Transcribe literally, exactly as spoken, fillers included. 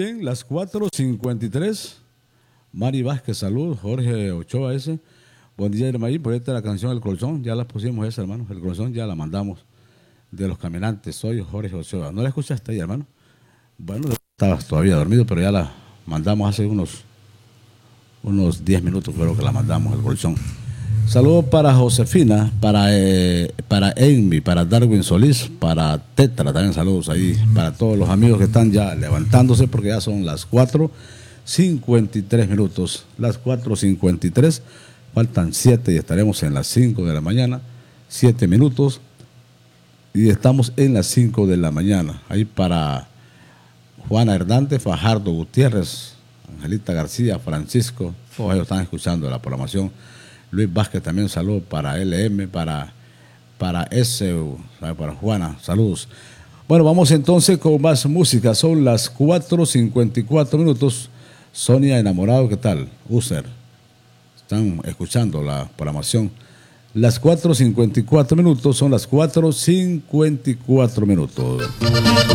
bien, las cuatro cincuenta y tres. Mari Vázquez, salud. Jorge Ochoa ese. Buen día, Irmaí. Por esta la canción El Colchón. Ya la pusimos esa, hermano. El Colchón ya la mandamos. De los caminantes. Soy Jorge Ochoa. ¿No la escuchaste ahí, hermano? Bueno, estabas todavía dormido, pero ya la mandamos hace unos unos diez minutos, creo que la mandamos, El Colchón. Saludos para Josefina, para, eh, para Amy, para Darwin Solís, para Tetra, también saludos ahí, para todos los amigos que están ya levantándose, porque ya son las cuatro cincuenta y tres minutos. Las cuatro cincuenta y tres, faltan siete y estaremos en las cinco de la mañana, siete minutos, y estamos en las cinco de la mañana. Ahí para Juana Hernández, Fajardo Gutiérrez, Angelita García, Francisco, todos ellos están escuchando la programación. Luis Vázquez también, saludos para L M, para, para S U, para Juana, saludos. Bueno, vamos entonces con más música. Son las cuatro cincuenta y cuatro minutos. Sonia Enamorado, ¿qué tal? User, están escuchando la programación. Las cuatro cincuenta y cuatro minutos, son las cuatro cincuenta y cuatro minutos.